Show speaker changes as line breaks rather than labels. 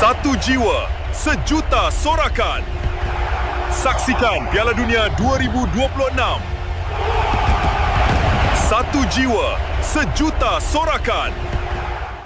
Satu jiwa, sejuta sorakan. Saksikan Piala Dunia 2026. Satu jiwa, sejuta sorakan.